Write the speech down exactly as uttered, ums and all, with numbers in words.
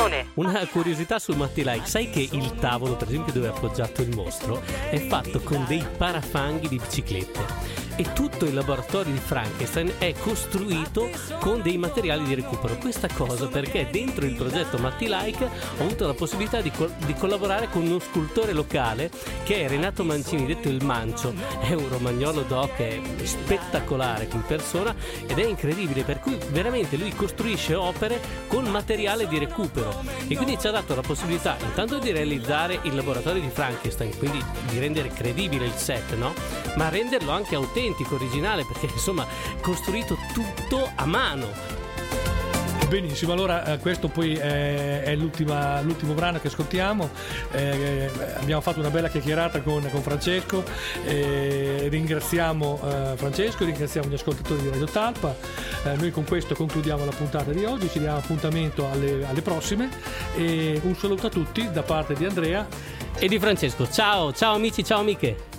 Simone. Una curiosità sul Matti Like: sai che il tavolo, per esempio, dove è appoggiato il mostro, è fatto con dei parafanghi di biciclette, e tutto il laboratorio di Frankenstein è costruito con dei materiali di recupero. Questa cosa perché dentro il progetto Matti Like ho avuto la possibilità di, col- di collaborare con uno scultore locale che è Renato Mancini, detto il Mancio. È un romagnolo doc, è spettacolare in persona ed è incredibile, per cui veramente lui costruisce opere con materiale di recupero, e quindi ci ha dato la possibilità intanto di realizzare il laboratorio di Frankenstein, quindi di rendere credibile il set, no? Ma renderlo anche autentico, originale, perché insomma costruito tutto a mano. Benissimo, allora eh, questo poi è, è l'ultima, l'ultimo brano che ascoltiamo. Eh, abbiamo fatto una bella chiacchierata con, con Francesco, eh, ringraziamo eh, Francesco, ringraziamo gli ascoltatori di Radio Talpa. Eh, noi con questo concludiamo la puntata di oggi, ci diamo appuntamento alle, alle prossime, e un saluto a tutti da parte di Andrea e di Francesco. Ciao, ciao amici, ciao amiche.